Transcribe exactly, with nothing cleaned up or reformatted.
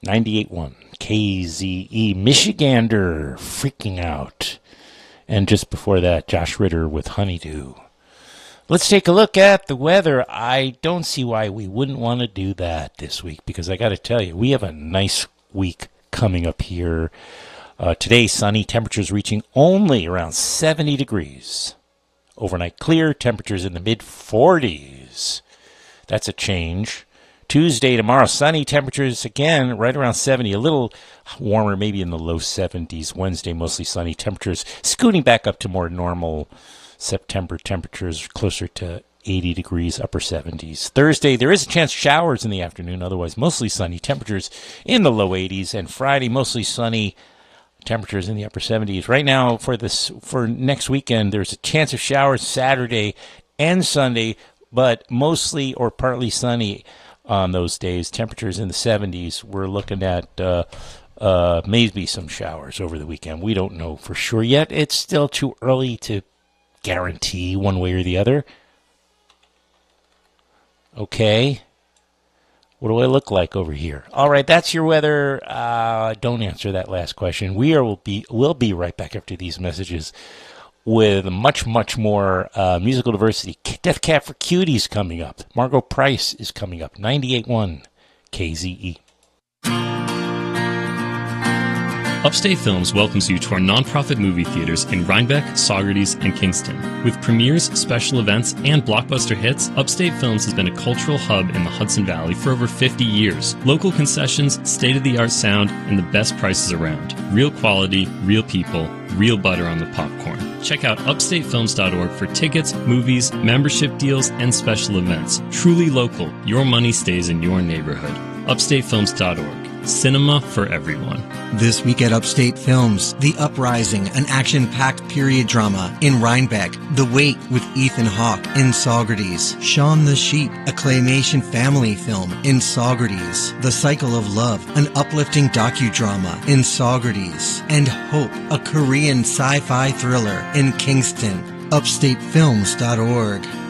ninety-eight point one K Z E, Michigander, Freaking Out. And just before that, Josh Ritter with Honeydew. Let's take a look at the weather. I don't see why we wouldn't want to do that this week, because I got to tell you, we have a nice week coming up here. Uh, today, sunny, temperatures reaching only around seventy degrees. Overnight clear, temperatures in the mid forties. That's a change. Tuesday, tomorrow, sunny, temperatures again right around seventy, a little warmer, maybe in the low seventies. Wednesday, mostly sunny, temperatures scooting back up to more normal September temperatures, closer to eighty degrees, upper seventies. Thursday, there is a chance of showers in the afternoon, otherwise mostly sunny, temperatures in the low eighties. And Friday, mostly sunny, temperatures in the upper seventies. Right now, for this for next weekend, there's a chance of showers Saturday and Sunday, but mostly or partly sunny on those days. Temperatures in the seventies. We're looking at uh, uh, maybe some showers over the weekend. We don't know for sure yet. It's still too early to guarantee one way or the other. Okay. What do I look like over here? All right, that's your weather. Uh, don't answer that last question. We are will be will be right back after these messages with much, much more uh, musical diversity. Death Cab for Cuties coming up. Margot Price is coming up. ninety-eight point one K Z E. Upstate Films welcomes you to our nonprofit movie theaters in Rhinebeck, Saugerties, and Kingston. With premieres, special events, and blockbuster hits, Upstate Films has been a cultural hub in the Hudson Valley for over fifty years. Local concessions, state-of-the-art sound, and the best prices around. Real quality, real people, real butter on the popcorn. Check out upstate films dot org for tickets, movies, membership deals, and special events. Truly local, your money stays in your neighborhood. upstate films dot org. Cinema for everyone. This week at Upstate Films, The Uprising, an action-packed period drama in Rhinebeck. The Wait with Ethan Hawke in Saugerties. Shaun the Sheep, a claymation family film in Saugerties. The Cycle of Love, an uplifting docudrama in Saugerties. And Hope, a Korean sci-fi thriller in Kingston. upstate films dot org.